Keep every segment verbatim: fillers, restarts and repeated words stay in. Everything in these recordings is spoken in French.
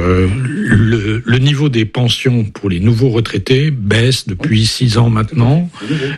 euh, le, le niveau des pensions pour les nouveaux retraités baisse depuis six ans maintenant,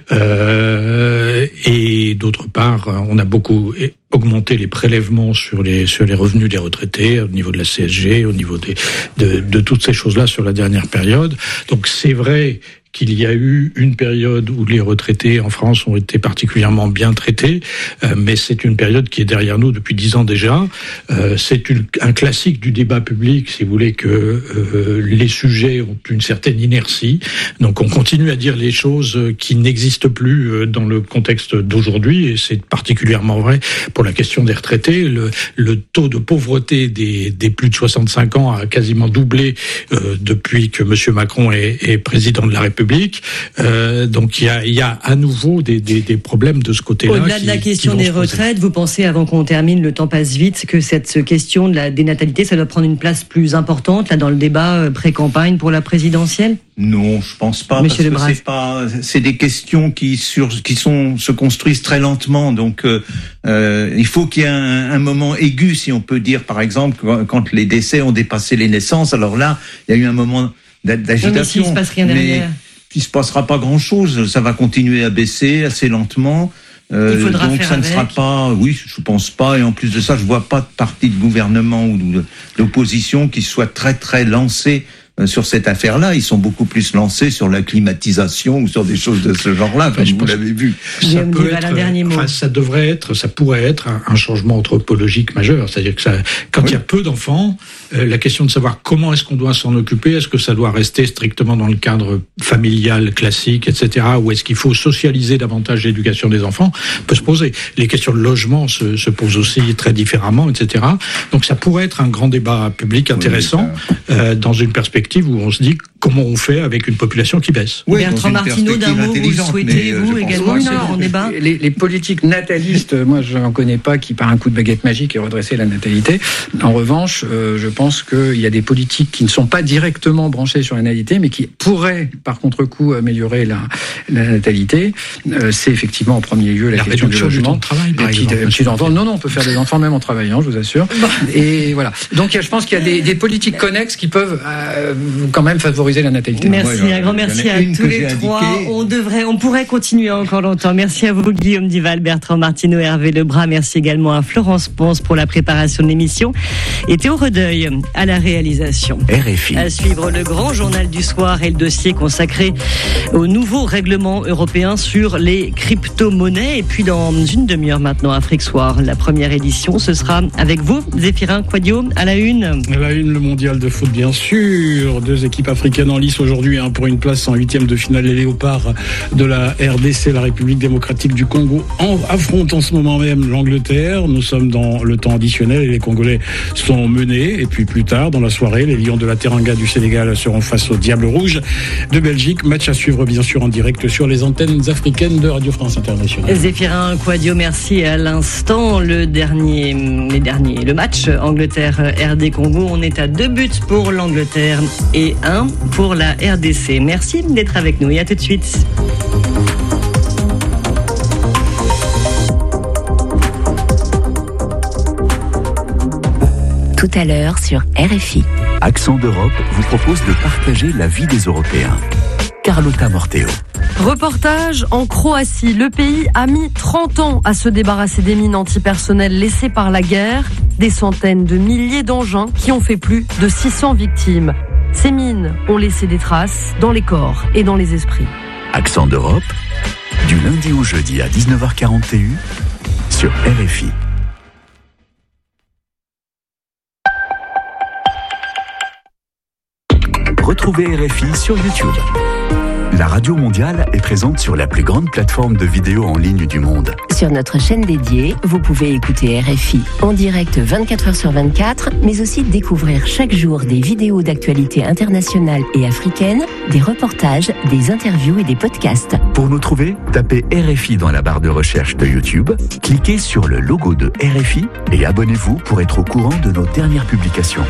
euh, et d'autre part, on a beaucoup augmenté les prélèvements sur les sur les revenus des retraités au niveau de la C S G, au niveau des de, de toutes ces choses-là sur la dernière période. Donc c'est vrai qu'il y a eu une période où les retraités en France ont été particulièrement bien traités, euh, mais c'est une période qui est derrière nous depuis dix ans déjà. Euh, c'est une, un classique du débat public, si vous voulez, que euh, les sujets ont une certaine inertie. Donc on continue à dire les choses qui n'existent plus dans le contexte d'aujourd'hui, et c'est particulièrement vrai pour la question des retraités. Le, le taux de pauvreté des, des plus de soixante-cinq ans a quasiment doublé euh, depuis que M. Macron est, est président de la République. Public. Euh, donc il y a, il y a à nouveau des, des, des problèmes de ce côté-là. Au-delà qui, de la question des retraites, vous pensez, avant qu'on termine, le temps passe vite, que cette question de la dénatalité, ça doit prendre une place plus importante là dans le débat pré-campagne pour la présidentielle ? Non, je pense pas. Monsieur parce que c'est pas, c'est des questions qui sur, qui sont se construisent très lentement. Donc euh, euh, il faut qu'il y ait un, un moment aigu, si on peut dire, par exemple, quand les décès ont dépassé les naissances. Alors là, il y a eu un moment d'agitation. Mais s'il se passe rien derrière. Mais il se passera pas grand-chose, ça va continuer à baisser assez lentement. Euh, il faudra donc faire ça avec. ne sera pas, oui, je pense pas. Et en plus de ça, je vois pas de parti de gouvernement ou d'opposition qui soit très très lancé sur cette affaire-là. Ils sont beaucoup plus lancés sur la climatisation ou sur des choses de ce genre-là, comme vous l'avez vu. Ça peut être, enfin, ça devrait être, ça pourrait être un, un changement anthropologique majeur. C'est-à-dire que ça, quand oui. il y a peu d'enfants, euh, la question de savoir comment est-ce qu'on doit s'en occuper, est-ce que ça doit rester strictement dans le cadre familial classique, et cetera, ou est-ce qu'il faut socialiser davantage l'éducation des enfants, peut se poser. Les questions de logement se, se posent aussi très différemment, et cetera. Donc ça pourrait être un grand débat public intéressant, oui, euh, dans une perspective où on se dit comment on fait avec une population qui baisse. Oui, Bertrand Martineau, d'un mot, vous le souhaitez, vous également, oui, ce grand débat ? les, les politiques natalistes, moi je n'en connais pas qui par un coup de baguette magique aient redressé la natalité. En revanche, euh, je pense qu'il y a des politiques qui ne sont pas directement branchées sur la natalité, mais qui pourraient par contre-coup améliorer la, la natalité. Euh, c'est effectivement en premier lieu la, la question du logement. Du travail, par exemple, petits, petits enfants. Non, non, on peut faire des enfants même en travaillant, je vous assure. Et voilà. Donc je pense qu'il y a des, des politiques connexes qui peuvent euh, quand même favoriser la natalité. Merci, ouais, un grand merci à tous les trois. On devrait, on pourrait continuer encore longtemps. Merci à vous, Guillaume Dival, Bertrand Martineau, Hervé Lebras. Merci également à Florence Ponce pour la préparation de l'émission et Théo Redeuil à la réalisation. R F I. À suivre le grand journal du soir et le dossier consacré au nouveau règlement européen sur les crypto-monnaies. Et puis dans une demi-heure maintenant, Afrique Soir, la première édition, ce sera avec vous, Zéphirin Quadio, à la une. À la une, le mondial de foot, bien sûr. Deux équipes africaines en lice aujourd'hui hein, pour une place en huitième de finale. Les Léopards de la R D C, la République démocratique du Congo, en, affrontent en ce moment même l'Angleterre. Nous sommes dans le temps additionnel et les Congolais sont menés. Et puis plus tard, dans la soirée, les Lions de la Teranga du Sénégal seront face aux Diables Rouges de Belgique. Match à suivre bien sûr en direct sur les antennes africaines de Radio France Internationale. Zéphirin Quadio, merci. À l'instant, le dernier, les derniers, le match Angleterre-R D Congo. On est à deux buts pour l'Angleterre et un pour la R D C. Merci d'être avec nous et à tout de suite. Tout à l'heure sur R F I. Accent d'Europe vous propose de partager la vie des Européens. Carlotta Morteo. Reportage en Croatie. Le pays a mis trente ans à se débarrasser des mines antipersonnelles laissées par la guerre. Des centaines de milliers d'engins qui ont fait plus de six cents victimes. Ces mines ont laissé des traces dans les corps et dans les esprits. Accent d'Europe, du lundi au jeudi à dix-neuf heures quarante et un sur R F I. Retrouvez R F I sur YouTube. La Radio Mondiale est présente sur la plus grande plateforme de vidéos en ligne du monde. Sur notre chaîne dédiée, vous pouvez écouter R F I en direct vingt-quatre heures sur vingt-quatre, mais aussi découvrir chaque jour des vidéos d'actualité internationale et africaine, des reportages, des interviews et des podcasts. Pour nous trouver, tapez R F I dans la barre de recherche de YouTube, cliquez sur le logo de R F I et abonnez-vous pour être au courant de nos dernières publications.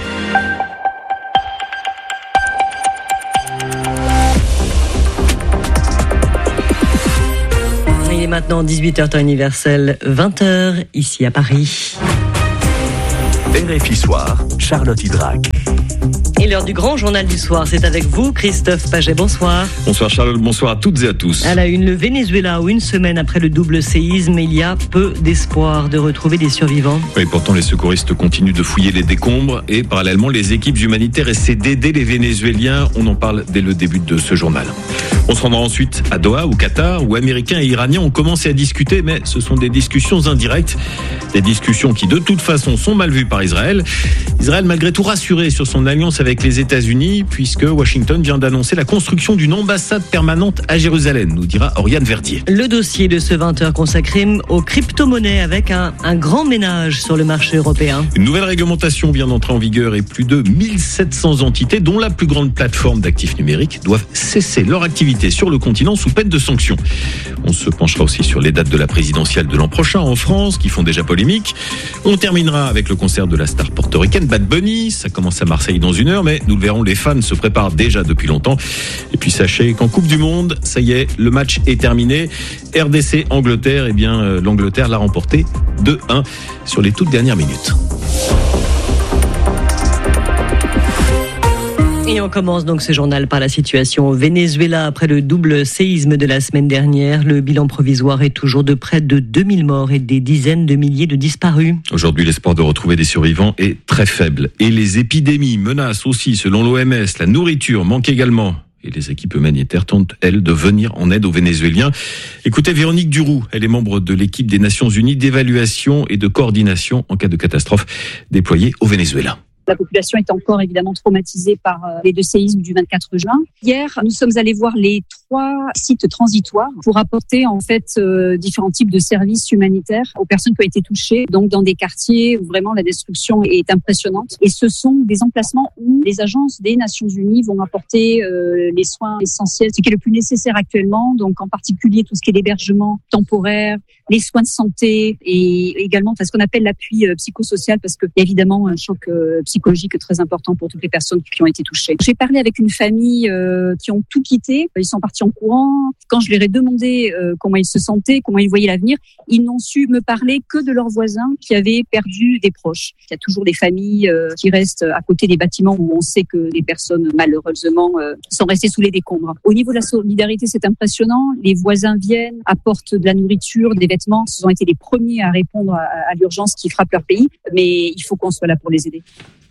Il est maintenant dix-huit heures temps universel, vingt heures ici à Paris. R F I Soir, Charlotte Hydrac. l'heure du grand journal du soir, c'est avec vous, Christophe Paget. Bonsoir. Bonsoir Charles, bonsoir à toutes et à tous. À la une, le Venezuela, où une semaine après le double séisme, il y a peu d'espoir de retrouver des survivants. Oui, pourtant les secouristes continuent de fouiller les décombres et parallèlement les équipes humanitaires essaient d'aider les Vénézuéliens. On en parle dès le début de ce journal. On se rendra ensuite à Doha, au Qatar, où Américains et Iraniens ont commencé à discuter, mais ce sont des discussions indirectes, des discussions qui de toute façon sont mal vues par Israël. Israël malgré tout rassuré sur son alliance avec les États-Unis, puisque Washington vient d'annoncer la construction d'une ambassade permanente à Jérusalem, nous dira Oriane Verdier. Le dossier de ce vingt heures consacré aux crypto-monnaies avec un, un grand ménage sur le marché européen. Une nouvelle réglementation vient d'entrer en vigueur et plus de mille sept cents entités, dont la plus grande plateforme d'actifs numériques, doivent cesser leur activité sur le continent sous peine de sanctions. On se penchera aussi sur les dates de la présidentielle de l'an prochain en France, qui font déjà polémique. On terminera avec le concert de la star portoricaine Bad Bunny. Ça commence à Marseille dans une heure, mais nous le verrons, les fans se préparent déjà depuis longtemps. Et puis sachez qu'en Coupe du Monde, ça y est, le match est terminé. R D C-Angleterre, eh bien euh, l'Angleterre l'a remporté deux un sur les toutes dernières minutes. Et on commence donc ce journal par la situation au Venezuela. Après le double séisme de la semaine dernière, le bilan provisoire est toujours de près de deux mille morts et des dizaines de milliers de disparus. Aujourd'hui, l'espoir de retrouver des survivants est très faible. Et les épidémies menacent aussi, selon l'O M S. La nourriture manque également. Et les équipes humanitaires tentent, elles, de venir en aide aux Vénézuéliens. Écoutez Véronique Duroux, elle est membre de l'équipe des Nations Unies d'évaluation et de coordination en cas de catastrophe déployée au Venezuela. La population est encore évidemment traumatisée par les deux séismes du vingt-quatre juin. Hier, nous sommes allés voir les trois sites transitoires pour apporter en fait euh, différents types de services humanitaires aux personnes qui ont été touchées, donc dans des quartiers où vraiment la destruction est impressionnante. Et ce sont des emplacements où les agences des Nations Unies vont apporter euh, les soins essentiels, ce qui est le plus nécessaire actuellement, donc en particulier tout ce qui est l'hébergement temporaire, les soins de santé et également ce qu'on appelle l'appui euh, psychosocial, parce qu'il y a évidemment un choc euh, psychologique très important pour toutes les personnes qui ont été touchées. J'ai parlé avec une famille euh, qui ont tout quitté, ils sont partis en courant. Quand je leur ai demandé euh, comment ils se sentaient, comment ils voyaient l'avenir, ils n'ont su me parler que de leurs voisins qui avaient perdu des proches. Il y a toujours des familles euh, qui restent à côté des bâtiments où on sait que les personnes malheureusement euh, sont restées sous les décombres. Au niveau de la solidarité, c'est impressionnant. Les voisins viennent, apportent de la nourriture, des vêtements. Ils ont été les premiers à répondre à, à l'urgence qui frappe leur pays, mais il faut qu'on soit là pour les aider.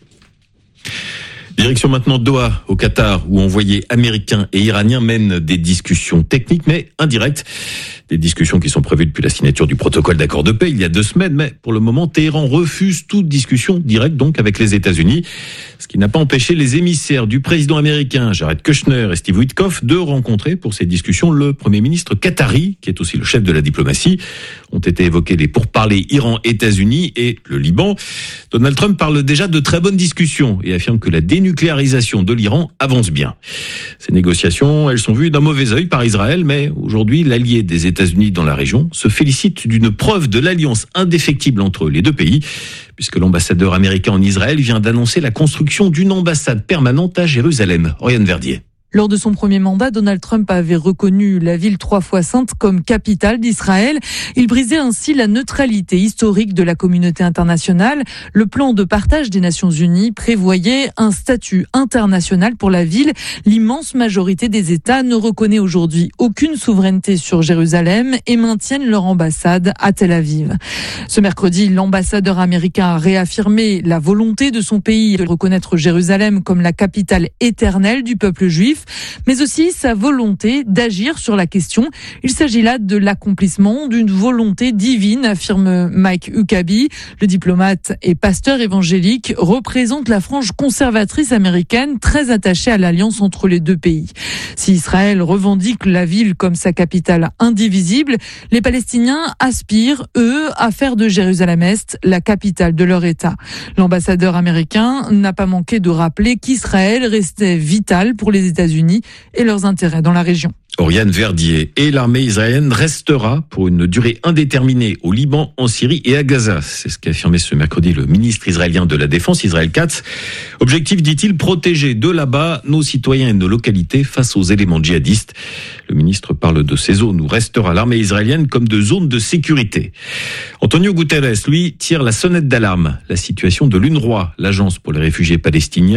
Direction maintenant Doha, au Qatar, où envoyés américains et iraniens mènent des discussions techniques, mais indirectes. Des discussions qui sont prévues depuis la signature du protocole d'accord de paix il y a deux semaines, mais pour le moment, Téhéran refuse toute discussion directe donc avec les États-Unis, ce qui n'a pas empêché les émissaires du président américain Jared Kushner et Steve Witkoff de rencontrer pour ces discussions le Premier ministre qatari, qui est aussi le chef de la diplomatie. Ont été évoqués les pourparlers Iran-États-Unis et le Liban. Donald Trump parle déjà de très bonnes discussions et affirme que la dénucléarisation de l'Iran avance bien. Ces négociations, elles sont vues d'un mauvais œil par Israël, mais aujourd'hui, l'allié des États-Unis dans la région se félicite d'une preuve de l'alliance indéfectible entre les deux pays, puisque l'ambassadeur américain en Israël vient d'annoncer la construction d'une ambassade permanente à Jérusalem. Oriane Verdier. Lors de son premier mandat, Donald Trump avait reconnu la ville trois fois sainte comme capitale d'Israël. Il brisait ainsi la neutralité historique de la communauté internationale. Le plan de partage des Nations Unies prévoyait un statut international pour la ville. L'immense majorité des États ne reconnaît aujourd'hui aucune souveraineté sur Jérusalem et maintiennent leur ambassade à Tel Aviv. Ce mercredi, l'ambassadeur américain a réaffirmé la volonté de son pays de reconnaître Jérusalem comme la capitale éternelle du peuple juif, mais aussi sa volonté d'agir sur la question. Il s'agit là de l'accomplissement d'une volonté divine, affirme Mike Huckabee. Le diplomate et pasteur évangélique représente la frange conservatrice américaine très attachée à l'alliance entre les deux pays. Si Israël revendique la ville comme sa capitale indivisible, les Palestiniens aspirent, eux, à faire de Jérusalem-Est la capitale de leur État. L'ambassadeur américain n'a pas manqué de rappeler qu'Israël restait vital pour les États-Unis et leurs intérêts dans la région. Oriane Verdier. Et l'armée israélienne restera pour une durée indéterminée au Liban, en Syrie et à Gaza. C'est ce qu'a affirmé ce mercredi le ministre israélien de la Défense, Israël Katz. Objectif, dit-il, protéger de là-bas nos citoyens et nos localités face aux éléments djihadistes. Le ministre parle de ces zones où restera l'armée israélienne comme de zones de sécurité. Antonio Guterres, lui, tire la sonnette d'alarme. La situation de l'UNRWA, l'agence pour les réfugiés palestiniens,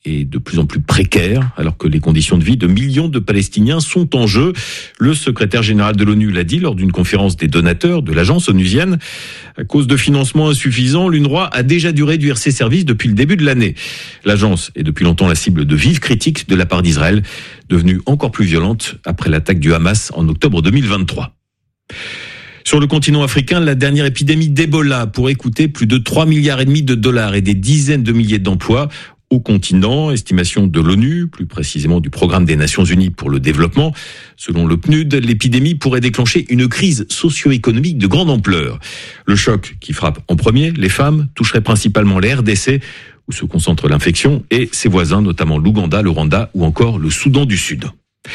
est de plus en plus précaire, alors que les conditions de vie de millions de Palestiniens sont en jeu. Le secrétaire général de l'ONU l'a dit lors d'une conférence des donateurs de l'agence onusienne. À cause de financements insuffisants, l'UNRWA a déjà dû réduire ses services depuis le début de l'année. L'agence est depuis longtemps la cible de vives critiques de la part d'Israël, devenue encore plus violente après l'attaque du Hamas en octobre deux mille vingt-trois. Sur le continent africain, la dernière épidémie d'Ebola pourrait coûter plus de trois milliards et demi de dollars et des dizaines de milliers d'emplois au continent. Estimation de l'ONU, plus précisément du Programme des Nations Unies pour le développement. Selon le P N U D, l'épidémie pourrait déclencher une crise socio-économique de grande ampleur. Le choc qui frappe en premier les femmes toucherait principalement les R D C, où se concentre l'infection, et ses voisins, notamment l'Ouganda, le Rwanda ou encore le Soudan du Sud.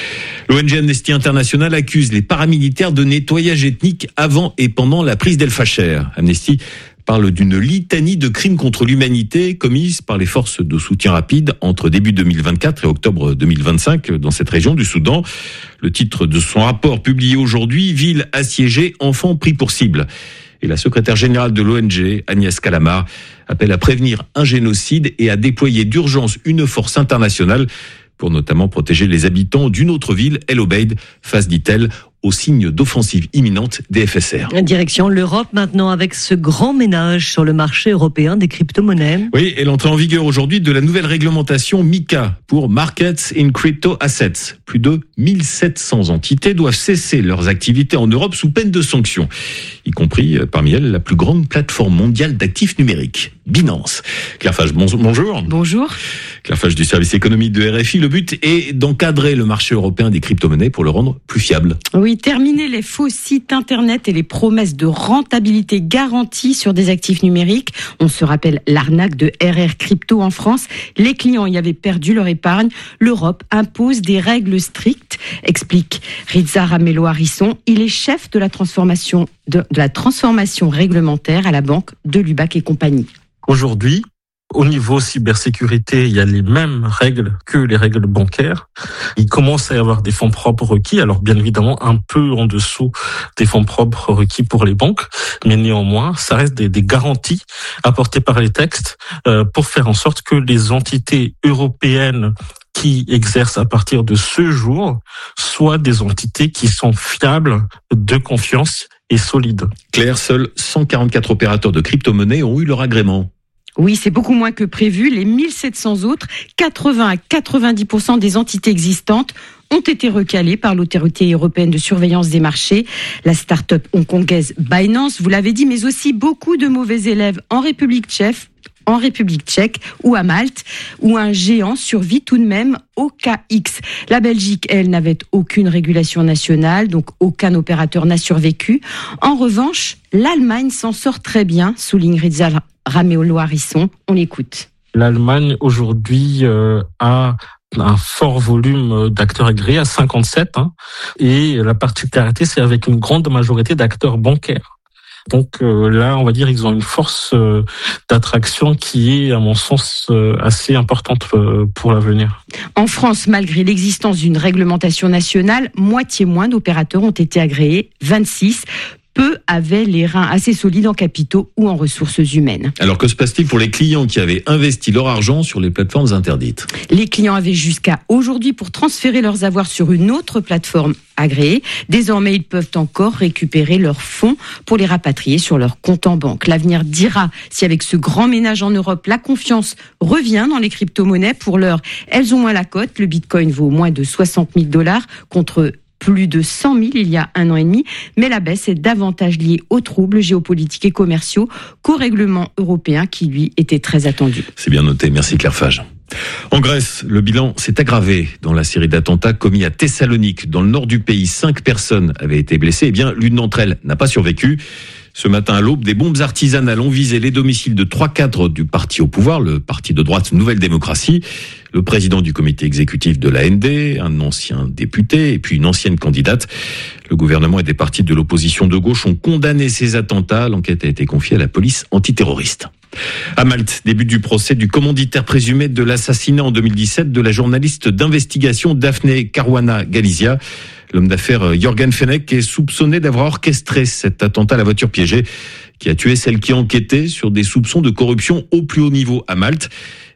L'O N G Amnesty International accuse les paramilitaires de nettoyage ethnique avant et pendant la prise d'El Fasher. Amnesty parle d'une litanie de crimes contre l'humanité commises par les forces de soutien rapide entre début deux mille vingt-quatre et octobre deux mille vingt-cinq dans cette région du Soudan. Le titre de son rapport publié aujourd'hui, Ville assiégée, enfants pris pour cible. Et la secrétaire générale de l'O N G, Agnès Calamard, appelle à prévenir un génocide et à déployer d'urgence une force internationale pour notamment protéger les habitants d'une autre ville, El Obeid, face, dit-elle, aux signes d'offensive imminente des F S R. Direction l'Europe maintenant avec ce grand ménage sur le marché européen des crypto-monnaies. Oui, et l'entrée en vigueur aujourd'hui de la nouvelle réglementation MiCA pour Markets in Crypto Assets. Plus de mille sept cents entités doivent cesser leurs activités en Europe sous peine de sanctions, y compris parmi elles la plus grande plateforme mondiale d'actifs numériques, Binance. Claire Fage, bonjour. Bonjour. Claire Fage du service économique de R F I. Le but est d'encadrer le marché européen des crypto-monnaies pour le rendre plus fiable. Oui, terminer les faux sites internet et les promesses de rentabilité garantie sur des actifs numériques. On se rappelle l'arnaque de R R Crypto en France. Les clients y avaient perdu leur épargne. L'Europe impose des règles strictes, explique Rizza Ramello-Harrison. Il est chef de la transformation, de, de la transformation réglementaire à la banque de Lubac et compagnie. Aujourd'hui, au niveau cybersécurité, il y a les mêmes règles que les règles bancaires. Il commence à y avoir des fonds propres requis, alors bien évidemment un peu en dessous des fonds propres requis pour les banques, mais néanmoins, ça reste des, des garanties apportées par les textes euh, pour faire en sorte que les entités européennes qui exercent à partir de ce jour soient des entités qui sont fiables, de confiance et solides. Claire, seuls cent quarante-quatre opérateurs de crypto-monnaies ont eu leur agrément. Oui, c'est beaucoup moins que prévu. Les mille sept cents autres, quatre-vingts à quatre-vingt-dix pour cent des entités existantes ont été recalées par l'autorité européenne de surveillance des marchés. La start-up hongkongaise Binance, vous l'avez dit, mais aussi beaucoup de mauvais élèves en République tchèque, en République tchèque ou à Malte, où un géant survit tout de même, O K X. La Belgique, elle, n'avait aucune régulation nationale, donc aucun opérateur n'a survécu. En revanche, l'Allemagne s'en sort très bien, souligne Rizza Ramello-Harrison. On l'écoute. L'Allemagne, aujourd'hui, euh, a un fort volume d'acteurs agréés, à cinquante-sept, hein, et la particularité, c'est avec une grande majorité d'acteurs bancaires. Donc euh, là, on va dire, ils ont une force euh, d'attraction qui est, à mon sens, euh, assez importante euh, pour l'avenir. En France, malgré l'existence d'une réglementation nationale, moitié moins d'opérateurs ont été agréés, vingt-six. Peu avaient les reins assez solides en capitaux ou en ressources humaines. Alors que se passe-t-il pour les clients qui avaient investi leur argent sur les plateformes interdites ? Les clients avaient jusqu'à aujourd'hui pour transférer leurs avoirs sur une autre plateforme agréée. Désormais, ils peuvent encore récupérer leurs fonds pour les rapatrier sur leur compte en banque. L'avenir dira si avec ce grand ménage en Europe, la confiance revient dans les crypto-monnaies. Pour l'heure, elles ont moins la cote. Le bitcoin vaut moins de soixante mille dollars contre plus de cent mille il y a un an et demi, mais la baisse est davantage liée aux troubles géopolitiques et commerciaux qu'au règlement européen qui, lui, était très attendu. C'est bien noté, merci Claire Fage. En Grèce, le bilan s'est aggravé dans la série d'attentats commis à Thessalonique, dans le nord du pays. Cinq personnes avaient été blessées, eh bien l'une d'entre elles n'a pas survécu. Ce matin à l'aube, des bombes artisanales ont visé les domiciles de trois cadres du parti au pouvoir, le parti de droite Nouvelle Démocratie, le président du comité exécutif de l'A N D, un ancien député et puis une ancienne candidate. Le gouvernement et des partis de l'opposition de gauche ont condamné ces attentats. L'enquête a été confiée à la police antiterroriste. À Malte, début du procès du commanditaire présumé de l'assassinat en deux mille dix-sept de la journaliste d'investigation Daphne Caruana Galizia. L'homme d'affaires Jürgen Fenech est soupçonné d'avoir orchestré cet attentat à la voiture piégée qui a tué celle qui enquêtait sur des soupçons de corruption au plus haut niveau à Malte.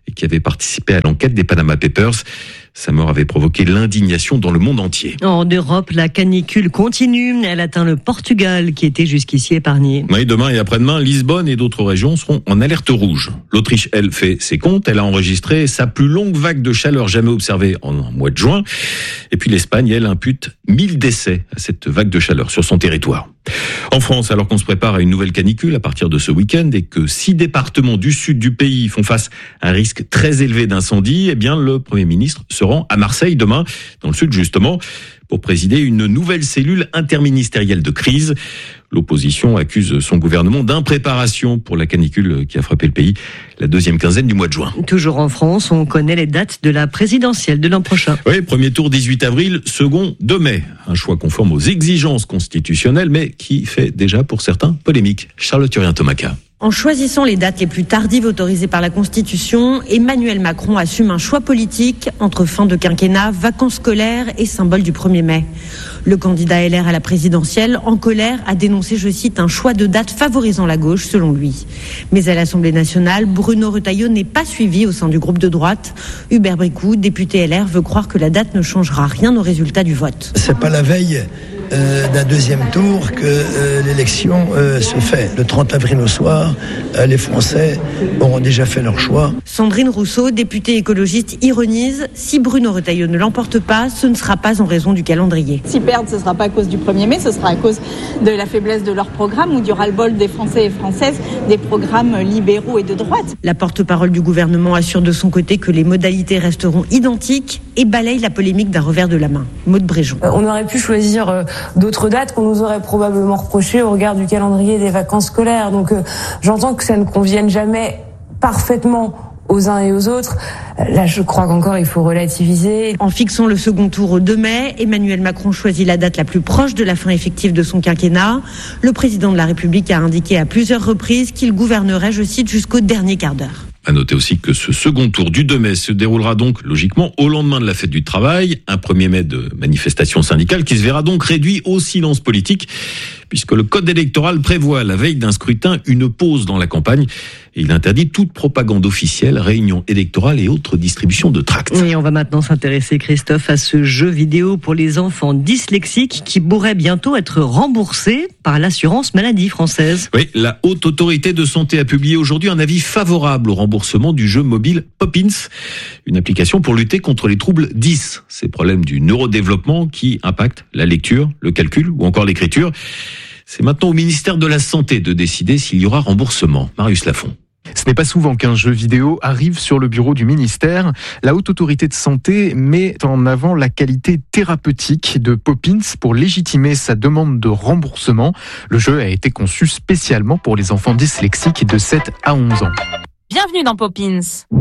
et qui avait participé à l'enquête des Panama Papers. Sa mort avait provoqué l'indignation dans le monde entier. En Europe, la canicule continue. Elle atteint le Portugal, qui était jusqu'ici épargné. Oui, demain et après-demain, Lisbonne et d'autres régions seront en alerte rouge. L'Autriche, elle, fait ses comptes. Elle a enregistré sa plus longue vague de chaleur jamais observée en un mois de juin. Et puis l'Espagne, elle, impute mille décès à cette vague de chaleur sur son territoire. En France, alors qu'on se prépare à une nouvelle canicule à partir de ce week-end et que six départements du sud du pays font face à un risque très élevé d'incendie, eh bien, le Premier ministre se rend à Marseille demain, dans le sud justement, pour présider une nouvelle cellule interministérielle de crise. L'opposition accuse son gouvernement d'impréparation pour la canicule qui a frappé le pays la deuxième quinzaine du mois de juin. Toujours en France, on connaît les dates de la présidentielle de l'an prochain. Oui, premier tour dix-huit avril, second deux mai. Un choix conforme aux exigences constitutionnelles, mais qui fait déjà pour certains polémique. Charlotte Turien-Tomaca. En choisissant les dates les plus tardives autorisées par la Constitution, Emmanuel Macron assume un choix politique entre fin de quinquennat, vacances scolaires et symbole du premier mai. Le candidat L R à la présidentielle, en colère, a dénoncé, je cite, un choix de date favorisant la gauche, selon lui. Mais à l'Assemblée nationale, Bruno Retailleau n'est pas suivi au sein du groupe de droite. Hubert Bricou, député L R, veut croire que la date ne changera rien au résultat du vote. C'est pas la veille euh, d'un deuxième tour que euh, l'élection euh, se fait. Le trente avril au soir, euh, les Français auront déjà fait leur choix. Sandrine Rousseau, députée écologiste, ironise « Si Bruno Retailleau ne l'emporte pas, ce ne sera pas en raison du calendrier. » Si perdre, ce ne sera pas à cause du premier mai, ce sera à cause de la faiblesse de leur programme ou du ras-le-bol des Français et Françaises, des programmes libéraux et de droite. La porte-parole du gouvernement assure de son côté que les modalités resteront identiques et balaye la polémique d'un revers de la main. Maude Bréjon. Euh, on aurait pu choisir euh, d'autres dates qu'on nous aurait probablement reprochées au regard du calendrier des vacances scolaires. Donc euh, j'entends que ça ne convienne jamais parfaitement aux uns et aux autres. Là, je crois qu'encore il faut relativiser. En fixant le second tour au deux mai, Emmanuel Macron choisit la date la plus proche de la fin effective de son quinquennat. Le président de la République a indiqué à plusieurs reprises qu'il gouvernerait, je cite, jusqu'au dernier quart d'heure. À noter aussi que ce second tour du deux mai se déroulera donc logiquement au lendemain de la fête du travail, un premier mai de manifestation syndicale qui se verra donc réduit au silence politique, puisque le code électoral prévoit la veille d'un scrutin une pause dans la campagne et il interdit toute propagande officielle, réunion électorale et autres distributions de tracts. Et on va maintenant s'intéresser, Christophe, à ce jeu vidéo pour les enfants dyslexiques qui pourrait bientôt être remboursé par l'assurance maladie française. Oui, la Haute Autorité de Santé a publié aujourd'hui un avis favorable au remboursement du jeu mobile Poppins, une application pour lutter contre les troubles dys, ces problèmes du neurodéveloppement qui impactent la lecture, le calcul ou encore l'écriture. C'est maintenant au ministère de la Santé de décider s'il y aura remboursement. Marius Lafont. Ce n'est pas souvent qu'un jeu vidéo arrive sur le bureau du ministère. La Haute Autorité de Santé met en avant la qualité thérapeutique de Poppins pour légitimer sa demande de remboursement. Le jeu a été conçu spécialement pour les enfants dyslexiques de sept à onze ans. Bienvenue dans Poppins.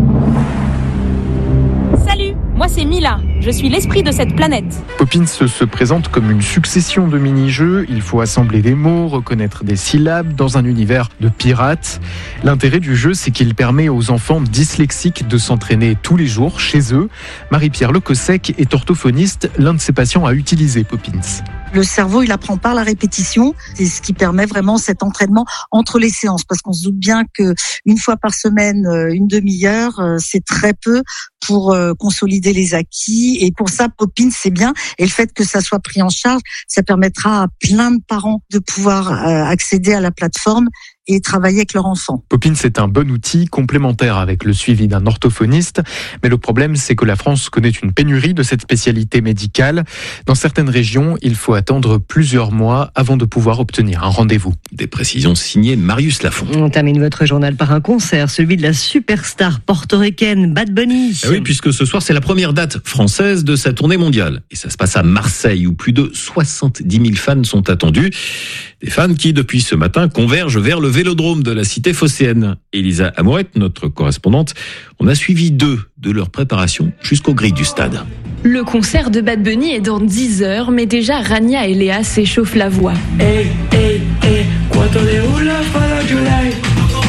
Salut, moi c'est Mila, je suis l'esprit de cette planète. Poppins se présente comme une succession de mini-jeux. Il faut assembler des mots, reconnaître des syllabes dans un univers de pirates. L'intérêt du jeu, c'est qu'il permet aux enfants dyslexiques de s'entraîner tous les jours chez eux. Marie-Pierre Lecossec est orthophoniste. L'un de ses patients a utilisé Poppins. Le cerveau, il apprend par la répétition. C'est ce qui permet vraiment cet entraînement entre les séances. Parce qu'on se doute bien que une fois par semaine, une demi-heure, c'est très peu pour consolider les acquis. Et pour ça, Poppins, c'est bien. Et le fait que ça soit pris en charge, ça permettra à plein de parents de pouvoir accéder à la plateforme et travailler avec leur enfant. Poppins est un bon outil complémentaire avec le suivi d'un orthophoniste, mais le problème c'est que la France connaît une pénurie de cette spécialité médicale. Dans certaines régions, il faut attendre plusieurs mois avant de pouvoir obtenir un rendez-vous. Des précisions signées Marius Lafont. On termine votre journal par un concert, celui de la superstar portoricaine Bad Bunny. Ah oui, puisque ce soir c'est la première date française de sa tournée mondiale. Et ça se passe à Marseille où plus de soixante-dix mille fans sont attendus. Des fans qui, depuis ce matin, convergent vers le vélodrome de la cité phocéenne. Elisa Amourette, notre correspondante, on a suivi deux de leur préparation jusqu'aux grilles du stade. Le concert de Bad Bunny est dans dix heures, mais déjà Rania et Léa s'échauffent la voix. Hey, hey, hey,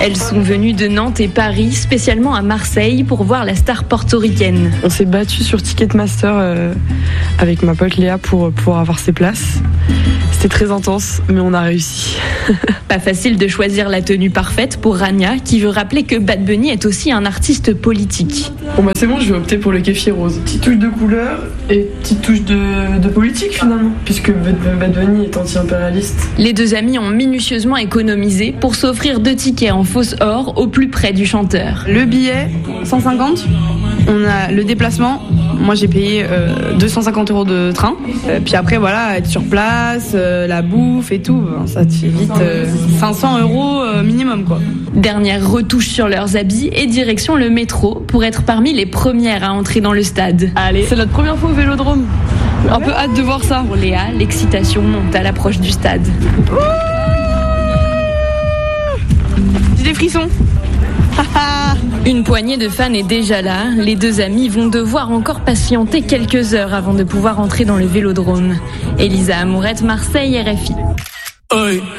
Elles sont venues de Nantes et Paris, spécialement à Marseille, pour voir la star portoricaine. On s'est battu sur Ticketmaster euh, avec ma pote Léa pour, pour avoir ses places. C'était très intense, mais on a réussi. Pas facile de choisir la tenue parfaite pour Rania, qui veut rappeler que Bad Bunny est aussi un artiste politique. Bon bah c'est bon, je vais opter pour le kéfir rose. Petite touche de couleur et petite touche de, de politique finalement, puisque Bad Bunny est anti-impérialiste. Les deux amis ont minutieusement économisé pour s'offrir deux tickets en fausse or au plus près du chanteur. Le billet, cent cinquante. On a le déplacement. Moi j'ai payé euh, deux cent cinquante euros de train. Euh, puis après voilà, être sur place, euh, la bouffe et tout, ça te fait vite euh, cinq cents euros euh, minimum quoi. Dernière retouche sur leurs habits et direction le métro pour être parmi les premières à entrer dans le stade. Allez, c'est notre première fois au Vélodrome. Un peu hâte de voir ça. Pour Léa, l'excitation monte à l'approche du stade. J'ai des frissons. Une poignée de fans est déjà là. Les deux amis vont devoir encore patienter quelques heures avant de pouvoir entrer dans le Vélodrome. Elisa Amourette, Marseille, R F I.